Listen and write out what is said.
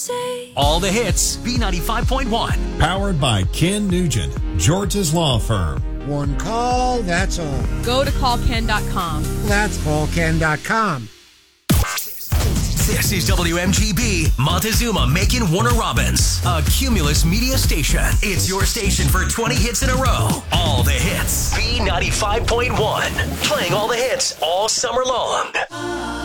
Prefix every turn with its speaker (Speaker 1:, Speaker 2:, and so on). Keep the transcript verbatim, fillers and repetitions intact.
Speaker 1: All the hits, B ninety-five point one.
Speaker 2: Powered by Ken Nugent, George's Law Firm.
Speaker 3: One call, that's all.
Speaker 4: Go to call ken dot com.
Speaker 3: That's call ken dot com.
Speaker 1: This is W M G B, Montezuma, Macon, Warner Robins, a Cumulus Media station. It's your station for twenty hits in a row. All the hits, B ninety-five point one. Playing all the hits all summer long.